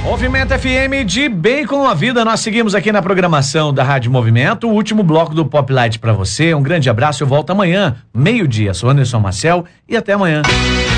Movimento FM de bem com a vida, nós seguimos aqui na programação da Rádio Movimento, o último bloco do Pop Light pra você, um grande abraço, eu volto amanhã, meio-dia, sou Anderson Marcel e até amanhã.